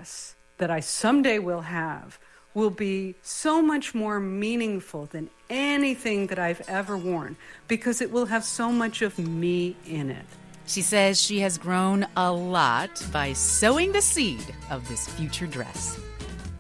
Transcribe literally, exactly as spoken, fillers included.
dress that I someday will have will be so much more meaningful than anything that I've ever worn because it will have so much of me in it. She says she has grown a lot by sowing the seed of this future dress.